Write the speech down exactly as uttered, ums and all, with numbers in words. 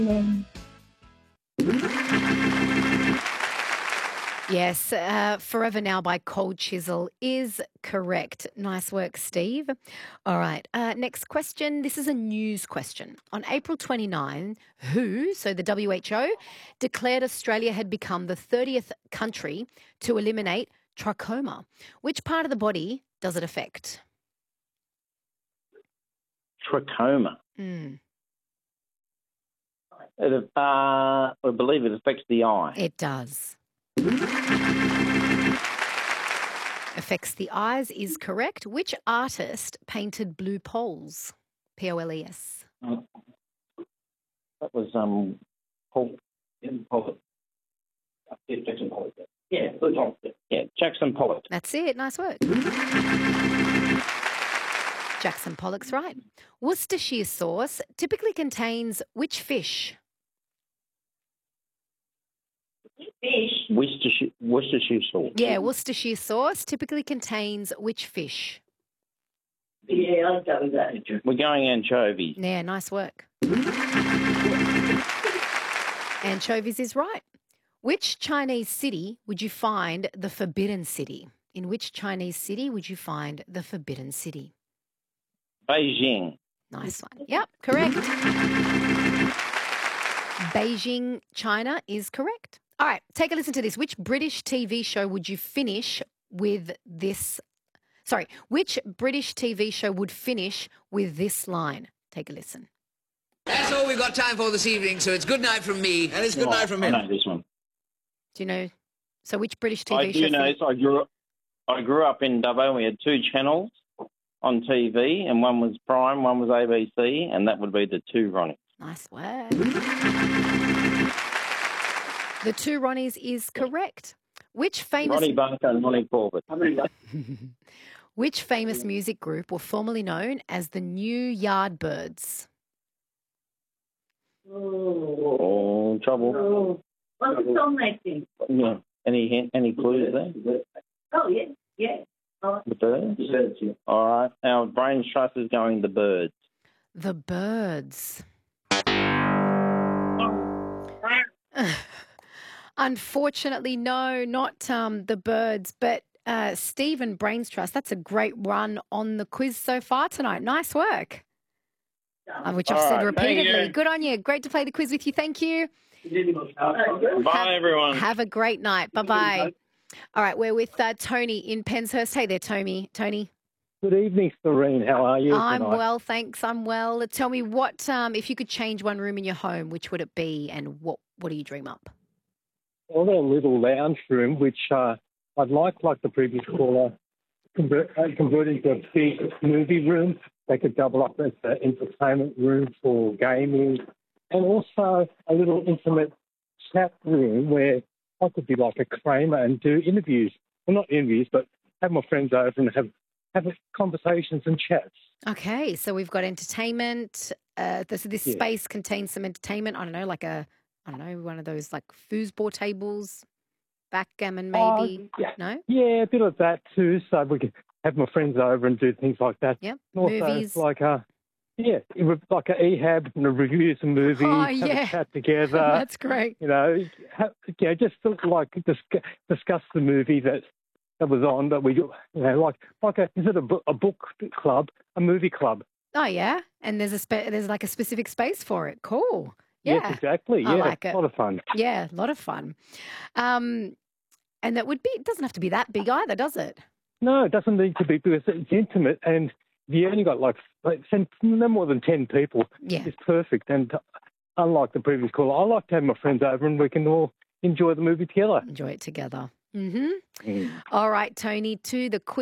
Yes, uh, Forever Now by Cold Chisel is correct. Nice work, Steve. All right, uh, next question. This is a news question. On April twenty-ninth, W H O, so the W H O, declared Australia had become the thirtieth country to eliminate trachoma. Which part of the body does it affect? Trachoma. Mm, It, uh, I believe it affects the eye. it does. Affects the eyes is correct. Which artist painted Blue Poles? P O L E S. That was um, Paul. Pollock. Yeah, Jackson Pollock. Yeah, Pollock. Yeah, Jackson Pollock. That's it. Nice work. Jackson Pollock's right. Worcestershire sauce typically contains which fish? Fish. Worcestershire, Worcestershire sauce. Yeah, Worcestershire sauce typically contains which fish? Yeah, I'll go with that. We're going anchovies. Yeah, nice work. Anchovies is right. Which Chinese city would you find the Forbidden City? In which Chinese city would you find the Forbidden City? Beijing. Nice one. Yep, correct. Beijing, China is correct. All right, take a listen to this. Which British T V show would you finish with this? Sorry, which British T V show would finish with this line? Take a listen. That's all we've got time for this evening, so it's good night from me, and it's good Oh, night from I him. know this one. Do you know? So which British T V I show? do know fin- this. I grew up, I grew up in Dubbo. We had two channels on T V, and one was Prime, one was A B C, and that would be the two Ronnies. Nice work. The two Ronnies is correct. Which famous Ronnie Bunker and Ronnie Corbett. Which famous music group were formerly known as the New Yardbirds? Oh. Oh, trouble. Oh. What's the song they sing? Yeah. Any hint, any clues there? Oh, yeah, yeah. Oh, The birds? All right. Our brains trust is going the birds. The Birds. Unfortunately, no, not um, the Birds, but uh, Stephen Brains Trust. That's a great run on the quiz so far tonight. Nice work. Uh, which I've All said right, thank repeatedly. you. Good on you. Great to play the quiz with you. Thank you. Bye, everyone. Have a great night. Bye bye. All right, we're with uh, Tony in Penshurst. Hey there, Tony. Tony. Good evening, Serene. How are you? I'm tonight? well, thanks. I'm well. Tell me what, um, if you could change one room in your home, which would it be, and what what do you dream up? Well, a little lounge room, which uh, I'd like, like the previous caller, convert, uh, convert into a big movie room. They could double up as an entertainment room for gaming, and also a little intimate chat room where I could be like a Kramer and do interviews. Well, not interviews, but have my friends over and have have conversations and chats. Okay, so we've got entertainment. Uh, this this Yeah. space contains some entertainment. I don't know, like a, I don't know, one of those like foosball tables, backgammon maybe. Oh, yeah. No? Yeah, a bit of that too. So we could have my friends over and do things like that. Yep. And also, Movies. like a, yeah, it was like a e-hab and a review some movies, Oh, have yeah. a chat together. That's great. You know, ha yeah, just to, like dis- discuss the movie that that was on. That we, you know, like like a is it a, bu- a book club, a movie club? Oh yeah, and there's a spe- there's like a specific space for it. Cool. Yeah. Yes, exactly. I Yeah, like it. a lot of fun. Yeah, a lot of fun. Um, and that would be. It doesn't have to be that big either, does it? No, it doesn't need to be because it's intimate, and if you only got like, like ten- no more than ten people, Yeah. it's perfect. And unlike the previous caller, I like to have my friends over and we can all enjoy the movie together. Enjoy it together. Mm-hmm. Mm. All right, Tony, to the quiz.